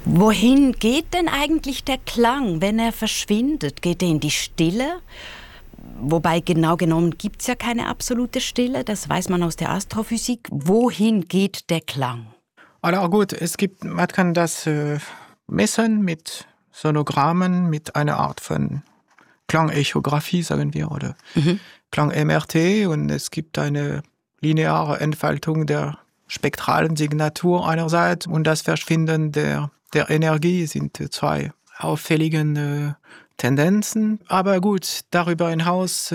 Wohin geht denn eigentlich der Klang, wenn er verschwindet? Geht er in die Stille? Wobei genau genommen gibt es ja keine absolute Stille, das weiß man aus der Astrophysik. Wohin geht der Klang? Also gut, man kann das messen mit Sonogrammen, mit einer Art von Klangechographie, sagen wir, oder Klang-MRT, und es gibt eine lineare Entfaltung der spektralen Signatur einerseits und das Verschwinden der Energie sind zwei auffälligen Tendenzen. Aber gut, darüber hinaus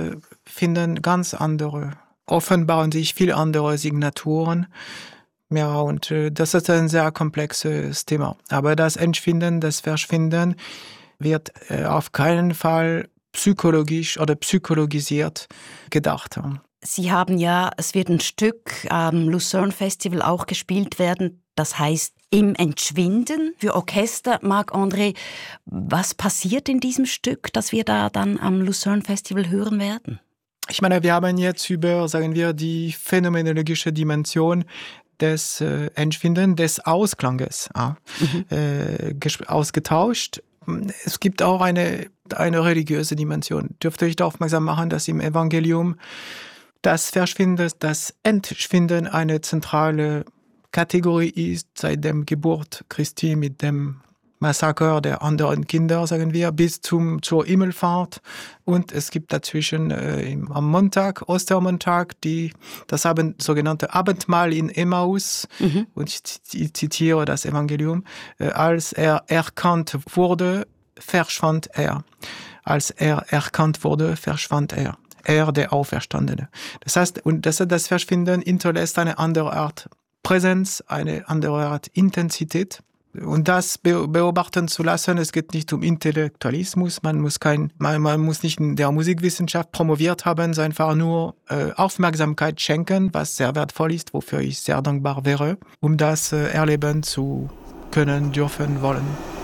offenbaren sich viel andere Signaturen. Ja, und das ist ein sehr komplexes Thema. Aber das Entschwinden, das Verschwinden wird auf keinen Fall psychologisch oder psychologisiert gedacht. Sie haben ja, es wird ein Stück am Lucerne Festival auch gespielt werden, das heißt Im Entschwinden für Orchester. Marc-André, was passiert in diesem Stück, das wir da dann am Lucerne Festival hören werden? Ich meine, wir haben jetzt über, sagen wir, die phänomenologische Dimension des Entschwinden, des Ausklanges ausgetauscht. Es gibt auch eine religiöse Dimension. Dürfte ich da aufmerksam machen, dass im Evangelium das Verschwinden, das Entschwinden eine zentrale Kategorie ist, seit dem Geburt Christi mit dem Massaker der anderen Kinder, sagen wir, bis zur Himmelfahrt. Und es gibt dazwischen am Montag, Ostermontag, das sogenannte Abendmahl in Emmaus. Und ich zitiere das Evangelium. Als er erkannt wurde, verschwand er. Als er erkannt wurde, verschwand er. Er, der Auferstandene. Das heißt, das Verschwinden hinterlässt eine andere Art Präsenz, eine andere Art Intensität. Und das beobachten zu lassen, es geht nicht um Intellektualismus, man muss nicht in der Musikwissenschaft promoviert haben, sondern einfach nur Aufmerksamkeit schenken, was sehr wertvoll ist, wofür ich sehr dankbar wäre, um das erleben zu können, dürfen, wollen.